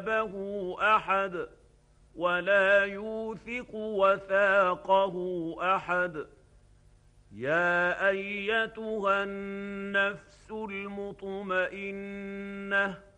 كذبه أحد ولا يوثق وثاقه أحد. يا أيتها النفس المطمئنة